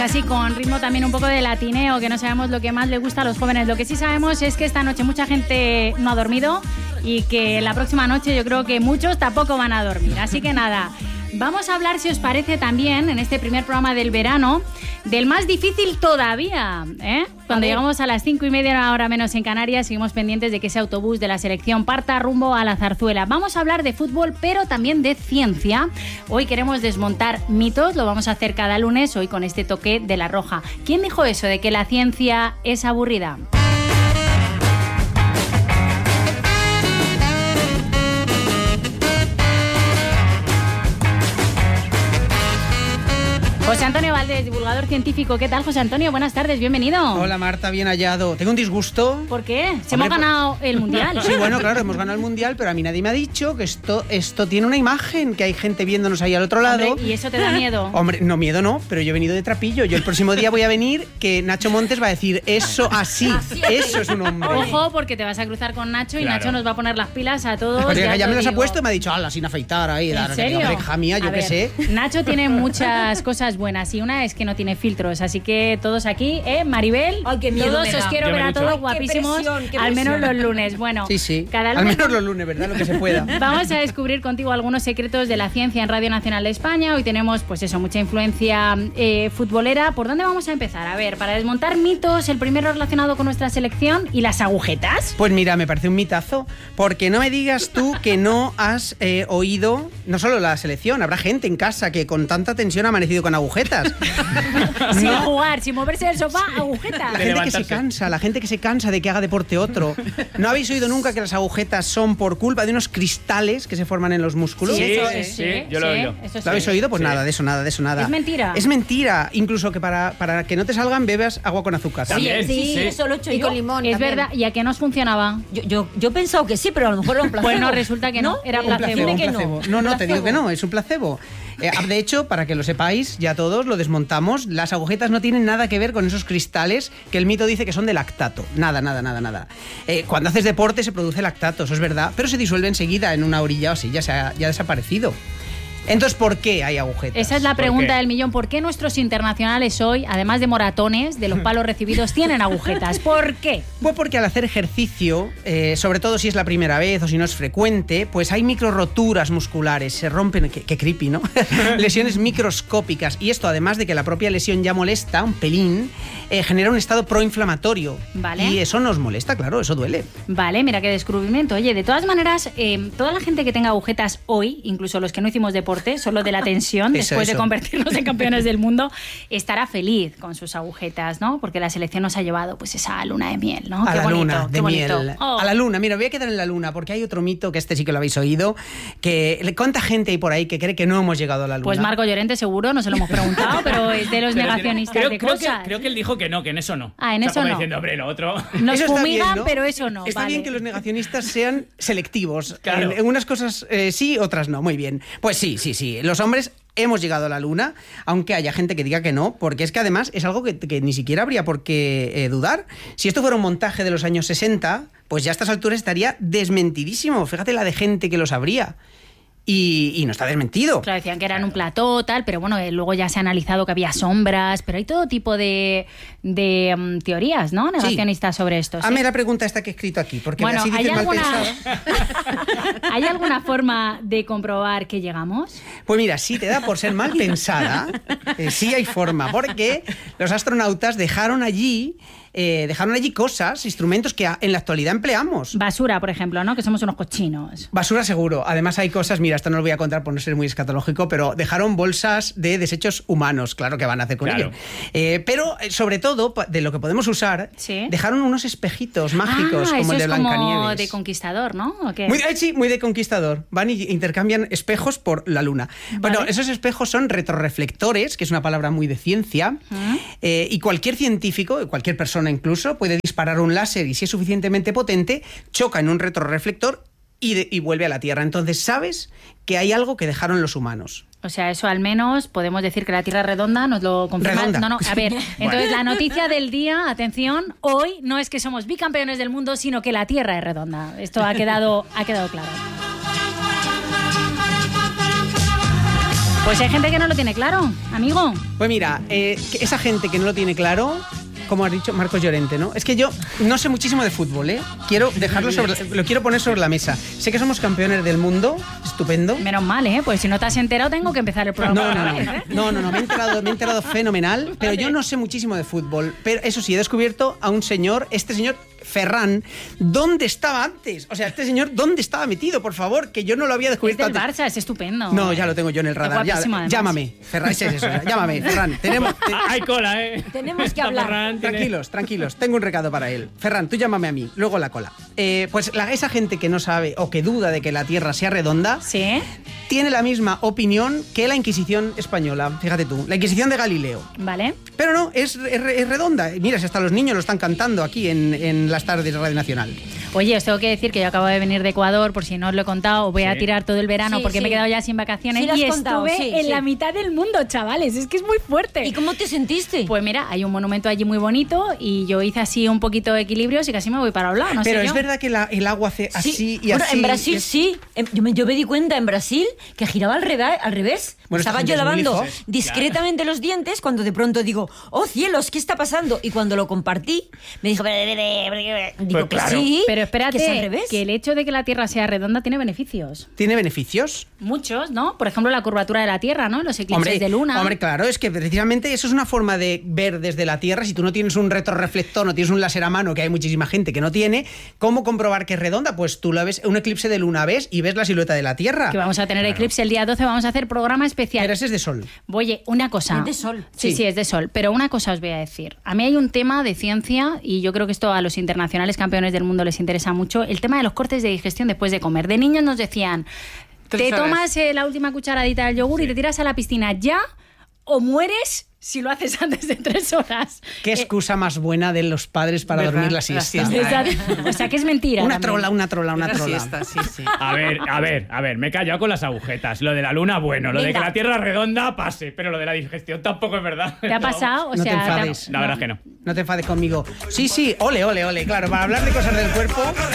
Así con ritmo también un poco de latineo, que no sabemos lo que más le gusta a los jóvenes. Lo que sí sabemos es que esta noche mucha gente no ha dormido y que la próxima noche yo creo que muchos tampoco van a dormir. Así que nada, vamos a hablar, si os parece también, en este primer programa del verano, del más difícil todavía, ¿eh? Cuando llegamos a las 5:30, una hora menos en Canarias, seguimos pendientes de que ese autobús de la selección parta rumbo a la Zarzuela. Vamos a hablar de fútbol, pero también de ciencia. Hoy queremos desmontar mitos, lo vamos a hacer cada lunes, hoy con este toque de La Roja. ¿Quién dijo eso de que la ciencia es aburrida? José Antonio Valdés, divulgador científico. ¿Qué tal, José Antonio? Buenas tardes, bienvenido. Hola, Marta, bien hallado. Tengo un disgusto. ¿Por qué? Hemos ganado el Mundial. Sí, bueno, claro, hemos ganado el Mundial, pero a mí nadie me ha dicho que esto tiene una imagen, que hay gente viéndonos ahí al otro lado. Hombre, ¿y eso te da miedo? Hombre, no, miedo no, pero yo he venido de trapillo. Yo el próximo día voy a venir que Nacho Montes va a decir eso así. Eso es un hombre. Ojo, porque te vas a cruzar con Nacho y Claro. Nacho nos va a poner las pilas a todos. Porque ya me te las ha digo. puesto y me ha dicho, ala, sin afeitar ahí. ¿En serio? Hija mía, yo A qué ver, sé. Nacho tiene muchas cosas buenas y una es que no tiene filtros, así que todos aquí, Maribel, Ay, qué miedo todos me os da. quiero Yo me ver a lucho. todos Ay, qué guapísimos, presión, qué al menos presión. los lunes. Bueno, Sí. cada Al lunes menos los lunes, ¿verdad? Lo que se pueda. vamos a descubrir contigo algunos secretos de la ciencia en Radio Nacional de España. Hoy tenemos, pues eso, mucha influencia futbolera. ¿Por dónde vamos a empezar? A ver, para desmontar mitos, el primero relacionado con nuestra selección y las agujetas. Pues mira, me parece un mitazo, porque no me digas tú que no has oído, no solo la selección, habrá gente en casa que con tanta tensión ha amanecido con agujetas. Sin jugar, sin moverse del sofá, agujetas. La gente que se cansa de que haga deporte otro. ¿No habéis oído nunca que las agujetas son por culpa de unos cristales que se forman en los músculos? Sí, eso, sí, yo lo he oído. eso sí. ¿Lo habéis oído? Pues Sí. nada, de eso nada. Es mentira. Es mentira. Incluso que para que no te salgan bebas agua con azúcar. También. Sí, Sí. eso lo he hecho Y yo. con limón Es también. verdad, ¿y a qué nos funcionaba? Yo he pensado que sí, pero a lo mejor era un placebo. Pues no, resulta que no, era Un placebo. placebo, un Dime que no. placebo. No, te digo que no, es un placebo. De hecho, para que lo sepáis, ya todos lo desmontamos, las agujetas no tienen nada que ver con esos cristales que el mito dice que son de lactato. Nada. Cuando haces deporte se produce lactato, eso es verdad, pero se disuelve enseguida en una orilla o así, ya ha desaparecido. Entonces, ¿por qué hay agujetas? Esa es la ¿Por pregunta qué? del millón. ¿Por qué nuestros internacionales hoy, además de moratones, de los palos recibidos, tienen agujetas? ¿Por qué? Pues porque al hacer ejercicio, sobre todo si es la primera vez o si no es frecuente, pues hay micro roturas musculares, se rompen, qué creepy, ¿no? Lesiones microscópicas. Y esto, además de que la propia lesión ya molesta un pelín, genera un estado proinflamatorio. Vale. Y eso nos molesta, claro, eso duele. Vale, mira qué descubrimiento. Oye, de todas maneras, toda la gente que tenga agujetas hoy, incluso los que no hicimos deporte, solo de la tensión, Eso, después de eso. convertirnos en campeones del mundo, estará feliz con sus agujetas, ¿no? Porque la selección nos ha llevado pues esa luna de miel, ¿no? A Qué la bonito, luna, qué de bonito. miel. Oh. A la luna, mira, voy a quedar en la luna, porque hay otro mito, que este sí que lo habéis oído, que ¿cuánta gente hay por ahí que cree que no hemos llegado a la luna? Pues Marco Llorente seguro, no se lo hemos preguntado, pero es de los Pero negacionistas de cosas. creo que él dijo que no, en eso no. Ah, en O sea, eso como no. diciendo, hombre, lo otro. Nos Eso está fumigan, bien, ¿no? pero eso no. Está vale. bien que los negacionistas sean selectivos. Claro. En unas cosas sí, otras no. Muy bien. Pues sí. Los hombres hemos llegado a la luna, aunque haya gente que diga que no, porque es que además es algo que ni siquiera habría por qué dudar. Si esto fuera un montaje de los años 60, pues ya a estas alturas estaría desmentidísimo. Fíjate la de gente que lo sabría. Y no está desmentido. Claro, decían que eran un plató, tal, pero bueno, luego ya se ha analizado que había sombras, pero hay todo tipo de teorías, ¿no? Negacionistas sobre esto. ¿sí? Hazme la pregunta esta que he escrito aquí, porque Bueno, así ¿hay dices mal alguna... pensada. ¿Hay alguna forma de comprobar que llegamos? Pues mira, si te da por ser mal pensada, sí hay forma, porque los astronautas dejaron allí cosas, instrumentos que en la actualidad empleamos. Basura, por ejemplo, ¿no? Que somos unos cochinos. Basura seguro. Además hay cosas, mira, esto no lo voy a contar por no ser muy escatológico, pero dejaron bolsas de desechos humanos, claro que van a hacer con Claro. ello. Pero sobre todo, de lo que podemos usar, Sí. dejaron unos espejitos mágicos como eso el de es como Blancanieves. de conquistador, ¿no? ¿O qué? Muy de conquistador. Van y intercambian espejos por la luna. Vale. Bueno, esos espejos son retroreflectores, que es una palabra muy de ciencia, y cualquier científico, cualquier persona incluso, puede disparar un láser y si es suficientemente potente, choca en un retroreflector y vuelve a la Tierra. Entonces sabes que hay algo que dejaron los humanos. O sea, eso al menos podemos decir que la Tierra es redonda, nos lo confirma. Redonda. No, a ver, entonces la noticia del día, atención, hoy no es que somos bicampeones del mundo, sino que la Tierra es redonda. Esto ha quedado claro. Pues hay gente que no lo tiene claro, amigo. Pues mira, esa gente que no lo tiene claro, como has dicho, Marcos Llorente, ¿no? Es que yo no sé muchísimo de fútbol, ¿eh? Quiero dejarlo lo quiero poner sobre la mesa. Sé que somos campeones del mundo, estupendo. Menos mal, ¿eh? Pues si no te has enterado, tengo que empezar el programa. No, me he enterado fenomenal, pero yo no sé muchísimo de fútbol. Pero eso sí, he descubierto a un señor, este señor Ferran, ¿dónde estaba antes? O sea, este señor, ¿dónde estaba metido? Por favor, que yo no lo había descubierto Es del antes. Barça, es estupendo. No, ya lo tengo yo en el radar. Ya, llámame, Ferran, es eso, llámame, Ferran. Hay cola, ¿eh? Tenemos que hablar. Ferran Tranquilos, tengo un recado para él. Ferran, tú llámame a mí, luego la cola. Pues esa gente que no sabe o que duda de que la Tierra sea redonda, ¿sí? Tiene la misma opinión que la Inquisición española. Fíjate tú, la Inquisición de Galileo. Vale. Pero no, es redonda. Mira, si hasta los niños lo están cantando aquí en las tardes de Radio Nacional. Oye, os tengo que decir que yo acabo de venir de Ecuador, por si no os lo he contado, voy a tirar todo el verano porque me he quedado ya sin vacaciones y estuve en la mitad del mundo, chavales. Es que es muy fuerte. ¿Y cómo te sentiste? Pues mira, hay un monumento allí muy bonito y yo hice así un poquito de equilibrios y casi me voy para un lado, no Pero sé es yo. verdad que el agua hace así y bueno, así. en Brasil sí. Yo me di cuenta en Brasil que giraba al revés. Bueno, estaba yo lavando discretamente los dientes cuando de pronto digo, ¡oh cielos! ¿Qué está pasando? Y cuando lo compartí, me dijo, digo que sí. Pero espérate, que es al revés. que el hecho de que la Tierra sea redonda tiene beneficios. ¿Tiene beneficios? Muchos, ¿no? Por ejemplo, la curvatura de la Tierra, ¿no? Los eclipses de luna. Hombre, claro, es que precisamente eso es una forma de ver desde la Tierra. Si tú no tienes un retrorreflector, no tienes un láser a mano, que hay muchísima gente que no tiene, ¿cómo comprobar que es redonda? Pues tú la ves, un eclipse de luna ves y ves la silueta de la Tierra. Que vamos a tener eclipse el día 12, vamos a hacer programa especial. Pero ese es de sol. Oye, una cosa. Es de sol. Sí, es de sol. Pero una cosa os voy a decir. A mí hay un tema de ciencia y yo creo que esto a los internacionales campeones del mundo les interesa mucho. El tema de los cortes de digestión después de comer. De niños nos decían, te tomas la última cucharadita del yogur y te tiras a la piscina ya o mueres si lo haces antes de 3 horas. Qué excusa más buena de los padres para dormir la siesta. O sea, que es mentira. Una trola. Siesta, sí. A ver, me he callado con las agujetas. Lo de la luna, bueno. Lo de que la Tierra es redonda, pase. Pero lo de la digestión tampoco es verdad. ¿Te ha pasado? O no sea, te enfades. La verdad es que no. No te enfades conmigo. Sí, ole. Claro, para hablar de cosas del cuerpo...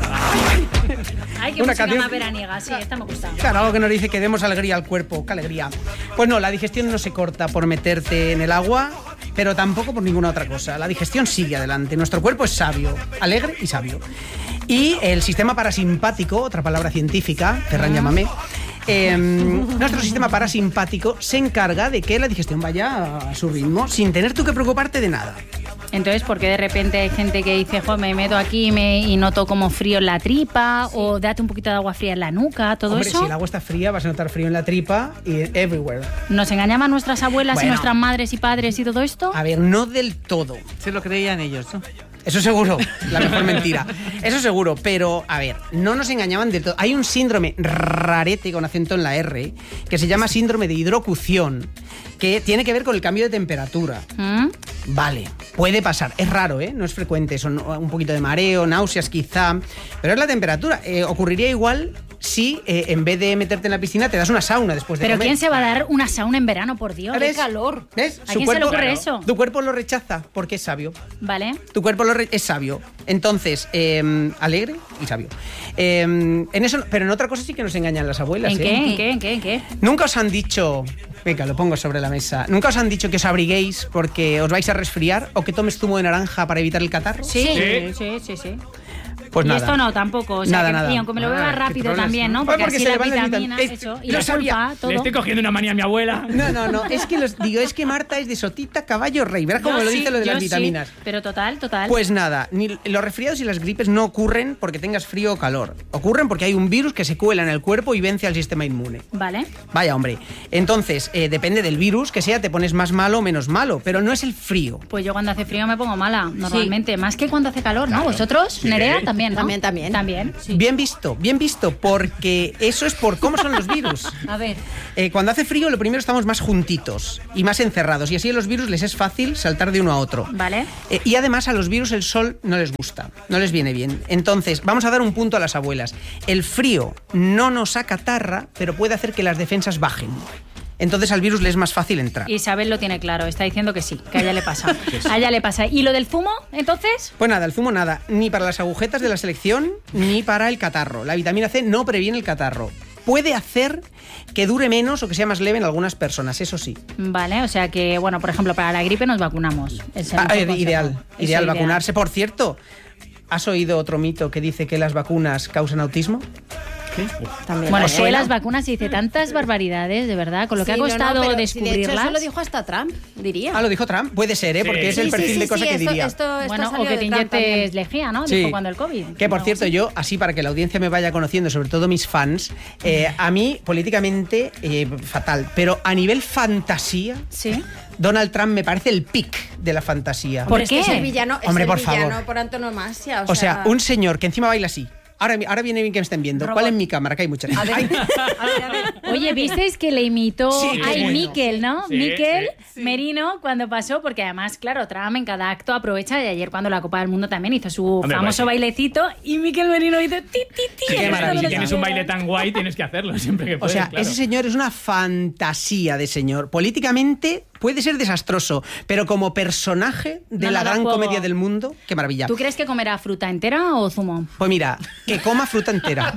Ay, qué música más veraniega. Sí, esta me gusta. Claro, algo que nos dice que demos alegría al cuerpo. ¡Qué alegría! Pues no, la digestión no se corta por meterte en el agua, pero tampoco por ninguna otra cosa. La digestión sigue adelante. Nuestro cuerpo es sabio, alegre y sabio. Y el sistema parasimpático, otra palabra científica, Ferran, llámame, nuestro sistema parasimpático se encarga de que la digestión vaya a su ritmo sin tener tú que preocuparte de nada. Entonces, ¿por qué de repente hay gente que dice, me meto aquí y noto como frío en la tripa? O date un poquito de agua fría en la nuca, todo Hombre, eso. si el agua está fría, vas a notar frío en la tripa y everywhere. ¿Nos engañaban nuestras abuelas y nuestras madres y padres y todo esto? A ver, no del todo. Se lo creían ellos, ¿no? Eso seguro, la mejor mentira. Eso seguro, pero a ver, no nos engañaban del todo. Hay un síndrome rarete con acento en la R que se llama síndrome de hidrocución, que tiene que ver con el cambio de temperatura. Vale, puede pasar, es raro, no es frecuente, son un poquito de mareo, náuseas quizá, pero es la temperatura. Ocurriría igual si en vez de meterte en la piscina te das una sauna después de ¿Pero comer. quién se va a dar una sauna en verano, por Dios? ¿Ves? ¡Qué calor! ¿Ves? ¿A quién se le ocurre eso? Tu cuerpo lo rechaza porque es sabio. Vale. Tu cuerpo es sabio. Entonces, alegre y sabio. En eso, pero en otra cosa sí que nos engañan las abuelas. ¿En qué? Nunca os han dicho... Venga, lo pongo sobre la mesa. ¿Nunca os han dicho que os abriguéis porque os vais a resfriar o que tomes zumo de naranja para evitar el catarro? Sí. Pues y nada. esto no, tampoco. O sea, nada. Y aunque me lo beba rápido también, ¿no? Porque así se las le van las vitaminas, vitaminas. eso, y Lo la sabía. culpa, todo. Le estoy cogiendo una manía a mi abuela. No. Es que Marta es de sotita, caballo, rey. Verás cómo lo dice lo de las vitaminas. Sí, pero total. Pues nada, ni los resfriados y las gripes no ocurren porque tengas frío o calor. Ocurren porque hay un virus que se cuela en el cuerpo y vence al sistema inmune. Vale. Vaya, hombre. Entonces, depende del virus que sea, te pones más malo o menos malo, pero no es el frío. Pues yo cuando hace frío me pongo mala, normalmente. Más que cuando hace calor, ¿no? ¿Vosotros? Nerea, también, ¿no? También. Sí. Bien visto, porque eso es por cómo son los virus. A ver. Cuando hace frío, lo primero estamos más juntitos y más encerrados, y así a los virus les es fácil saltar de uno a otro. Vale. Y además a los virus el sol no les gusta, no les viene bien. Entonces, vamos a dar un punto a las abuelas. El frío no nos acatarra, pero puede hacer que las defensas bajen. Entonces al virus le es más fácil entrar. Isabel lo tiene claro, está diciendo que sí, que a ella le pasa. A ella le pasa. ¿Y lo del zumo, entonces? Pues nada, el zumo nada, ni para las agujetas de la selección, ni para el catarro. La vitamina C no previene el catarro. puede hacer que dure menos o que sea más leve en algunas personas, eso sí. Vale, o sea que, bueno, por ejemplo, para la gripe nos vacunamos. Es el mejor Ideal consejo. vacunarse. Por cierto, ¿has oído otro mito que dice que las vacunas causan autismo? También. Bueno, es que las vacunas dice tantas barbaridades, de verdad, con lo que ha costado pero descubrirlas. Si de hecho eso lo dijo hasta Trump, diría. Ah, lo dijo Trump. Puede ser, porque es el perfil de cosa que diría. Bueno, o que te inyectes lejía, ¿no? Sí. Dijo cuando el COVID. Que por cierto, yo, así para que la audiencia me vaya conociendo, sobre todo mis fans, a mí, políticamente, fatal. Pero a nivel fantasía, Sí. Donald Trump me parece el pic de la fantasía. ¿Por Es que qué? es el villano, Hombre, es por el villano favor. por antonomasia. O sea, un señor que encima baila así. Ahora viene bien que me estén viendo. Robot. ¿Cuál es mi cámara? Que hay muchas. A ver, a ver. Oye, ¿visteis que le imitó Sí, a bueno. Miquel, ¿no? Sí, Miquel sí. Merino cuando pasó, porque además, claro, Trump en cada acto aprovecha, y ayer cuando la Copa del Mundo también hizo su Hombre, famoso pues sí. bailecito y Miquel Merino hizo ti, ti, ti. Si Qué en el maravilla. resto de si los tienes un baile videos. tan guay, tienes que hacerlo siempre que O puedes. sea, claro. ese señor es una fantasía de señor. Políticamente puede ser desastroso, pero como personaje de No, la no, gran juego. comedia del mundo, qué maravilla. ¿Tú crees que comerá fruta entera o zumo? Pues mira, que coma fruta entera.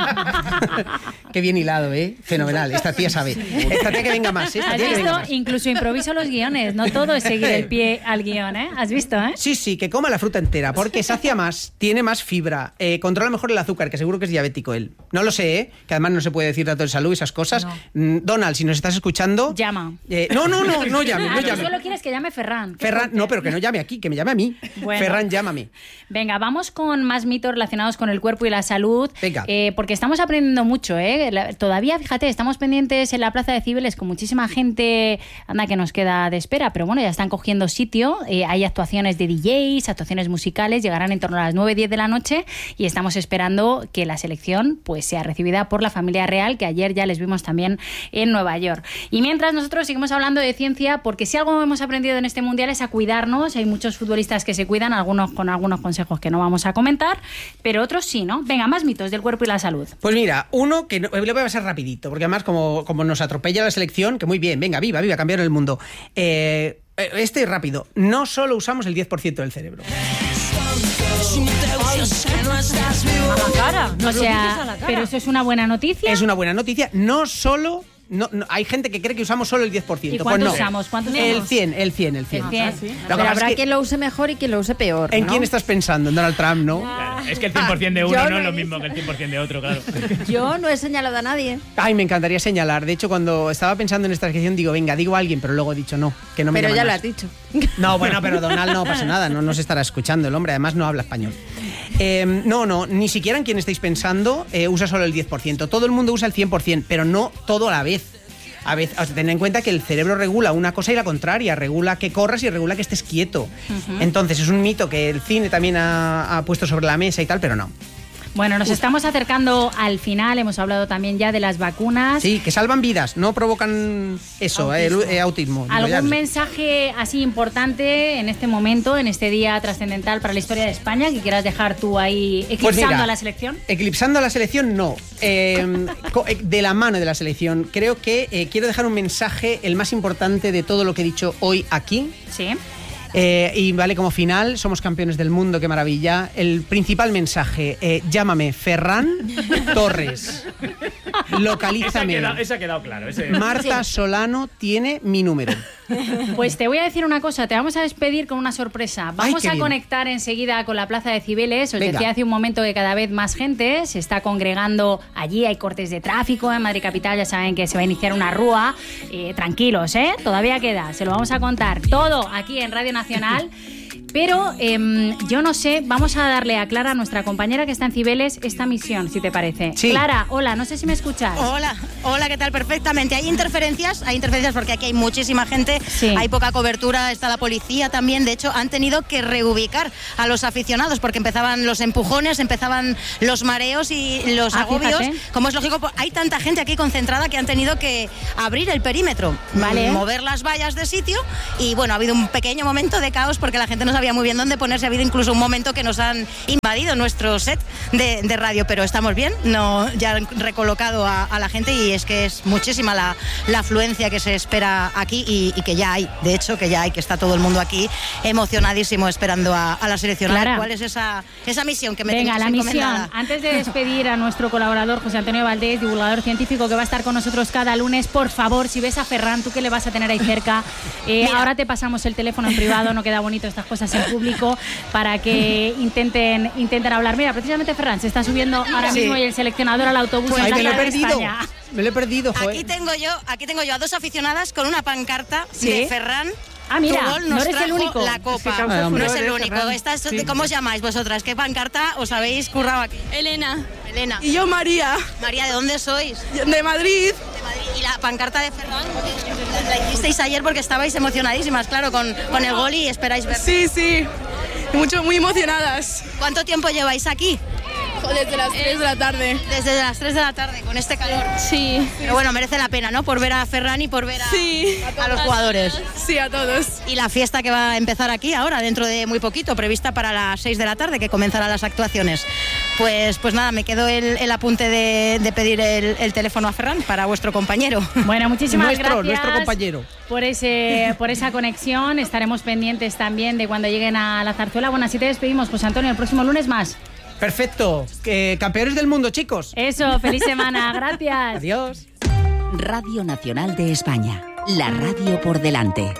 Qué bien hilado, ¿eh? Fenomenal. Esta tía sabe. Esta tía que venga más, ¿eh? Esta ¿Has tía que venga visto? más. Incluso improviso los guiones, no todo es seguir el pie al guión, ¿eh? ¿Has visto, eh? Sí, que coma la fruta entera, porque sacia más, tiene más fibra, controla mejor el azúcar, que seguro que es diabético él. No lo sé, ¿eh? Que además no se puede decir datos de salud y esas cosas. Donald, si nos estás escuchando... Llama. No llame, Ah, no tú llame. solo quieres que llame Ferran. Qué Ferran, fuerte. no, pero que no llame aquí, que me llame a mí. Bueno. Ferran, llámame. Venga, vamos con más mitos relacionados con el cuerpo y la salud. Venga. Porque estamos aprendiendo mucho, ¿eh? Todavía, fíjate, estamos pendientes en la Plaza de Cibeles con muchísima gente, anda, que nos queda de espera, pero bueno, ya están cogiendo sitio. Hay actuaciones de DJs, actuaciones musicales, llegarán en torno a las 9-10 de la noche y estamos esperando que la selección pues sea recibida por la familia real, que ayer ya les vimos también en Nueva York. Y mientras nosotros seguimos hablando de ciencia, porque si algo hemos aprendido en este Mundial es a cuidarnos. Hay muchos futbolistas que se cuidan, algunos con algunos consejos que no vamos a comentar, pero otros sí, ¿no? Venga, más mitos del cuerpo y la salud. Pues mira, uno que le voy a pasar rapidito, porque además como nos atropella la selección, que muy bien, venga, viva, cambiar el mundo. Este rápido, no solo usamos el 10% del cerebro. A la cara. O Nos lo dices sea, a la cara. pero eso es una buena noticia. Es una buena noticia, no solo... No, hay gente que cree que usamos solo el 10%. ¿Y pues cuánto no. usamos? ¿Cuántos El usamos? 100. El 100. Lo que Pero pasa habrá es que- quien lo use mejor y quien lo use peor. ¿En ¿no? quién estás pensando? En Donald Trump, ¿no? Claro, es que el 100% de uno yo no no es lo he mismo que el 100% de otro, claro. Yo no he señalado a nadie. Ay, me encantaría señalar. De hecho, cuando estaba pensando en esta sección, digo, venga, digo a alguien, pero luego he dicho no, que no me Pero llaman ya lo más. has dicho. No, bueno, pero Donald no pasa nada, no nos estará escuchando el hombre, además no habla español. No, ni siquiera en quien estáis pensando usa solo el 10%. Todo el mundo usa el 100%, pero no todo a la vez. A veces, o sea, ten en cuenta que el cerebro regula una cosa y la contraria, regula que corras y regula que estés quieto. Entonces es un mito que el cine también ha puesto sobre la mesa y tal, pero no. Bueno, nos estamos acercando al final, hemos hablado también ya de las vacunas. Sí, que salvan vidas, no provocan eso, autismo. Digo, ya ¿Algún lo sé. mensaje así importante en este momento, en este día trascendental para la historia de España, que quieras dejar tú ahí eclipsando Pues mira, a la selección? Eclipsando a la selección, no. De la mano de la selección. Creo que quiero dejar un mensaje, el más importante de todo lo que he dicho hoy aquí. Sí. Y vale, como final, somos campeones del mundo, qué maravilla. El principal mensaje, llámame Ferran Torres. Localízame. Ese ha quedado claro. Marta Solano tiene mi número. Pues te voy a decir una cosa, te vamos a despedir con una sorpresa. Vamos qué a bien. conectar enseguida con la Plaza de Cibeles. Os Venga. decía hace un momento que cada vez más gente se está congregando allí, hay cortes de tráfico en Madrid Capital, ya saben que se va a iniciar una rúa. Tranquilos, todavía queda, se lo vamos a contar todo aquí en Radio Nacional. Pero yo no sé, vamos a darle a Clara, nuestra compañera que está en Cibeles, esta misión, si te parece. Sí. Clara, hola, no sé si me escuchas. Hola, ¿qué tal? Perfectamente. Hay interferencias porque aquí hay muchísima gente, Sí. hay poca cobertura, está la policía también. De hecho, han tenido que reubicar a los aficionados porque empezaban los empujones, empezaban los mareos y los agobios. fíjate. Como es lógico, hay tanta gente aquí concentrada que han tenido que abrir el perímetro, Vale. mover las vallas de sitio y bueno, ha habido un pequeño momento de caos porque la gente no sabía sabía muy bien dónde ponerse. Ha habido incluso un momento que nos han invadido nuestro set de radio, pero estamos bien, no, ya han recolocado a la gente y es que es muchísima la afluencia que se espera aquí y que ya hay, de hecho que ya hay, que está todo el mundo aquí emocionadísimo esperando a la selección. Clara. ¿Cuál es esa misión que me Venga, tenéis la misión. encomendada? Antes de despedir a nuestro colaborador José Antonio Valdés, divulgador científico que va a estar con nosotros cada lunes, por favor, si ves a Ferran, tú que le vas a tener ahí cerca, ahora te pasamos el teléfono en privado, no queda bonito estas cosas en público, para que intenten hablar. Mira, precisamente Ferran se está subiendo ahora mismo y el seleccionador al autobús Pues en me lo he Plaza de perdido. España. Me lo he perdido, joder. Aquí tengo yo a dos aficionadas con una pancarta ¿Sí? de Ferran. Ah, mira, Tu gol no nos eres el trajo único. la copa. Sí, no hombre. es el único. ¿Cómo os llamáis vosotras? ¿Qué pancarta os habéis currado aquí? Elena. Elena. Y yo María, María, ¿de dónde sois? de Madrid. De Madrid. Y la pancarta de Ferran la hicisteis ayer porque estabais emocionadísimas, claro, con el gol y esperáis ver. Sí, sí. Muy emocionadas. ¿Cuánto tiempo lleváis aquí? Desde las 3 de la tarde. Desde las 3 de la tarde, con este calor. Sí. Pero bueno, merece la pena, ¿no? Por ver a Ferran y por ver a los jugadores. Sí, a todos. Y la fiesta que va a empezar aquí ahora, dentro de muy poquito, prevista para las 6 de la tarde, que comenzarán las actuaciones. Pues nada, me quedo el apunte de pedir el teléfono a Ferran para vuestro compañero. Bueno, muchísimas gracias nuestro compañero. por esa conexión. Estaremos pendientes también de cuando lleguen a la zarzuela. Bueno, así te despedimos, José Antonio, el próximo lunes más. Perfecto. Campeones del mundo, chicos. Eso, feliz semana, gracias. Adiós. Radio Nacional de España, la radio por delante.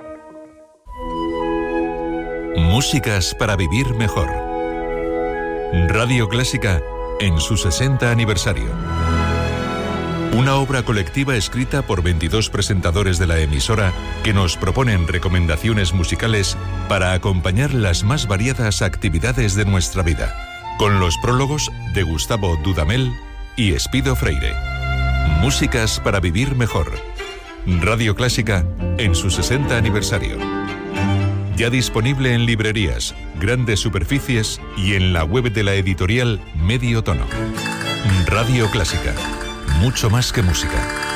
Músicas para vivir mejor. Radio Clásica en su 60 aniversario. Una obra colectiva escrita por 22 presentadores de la emisora que nos proponen recomendaciones musicales para acompañar las más variadas actividades de nuestra vida. Con los prólogos de Gustavo Dudamel y Espido Freire. Músicas para vivir mejor. Radio Clásica en su 60 aniversario. Ya disponible en librerías, grandes superficies y en la web de la editorial Medio Tono. Radio Clásica. Mucho más que música.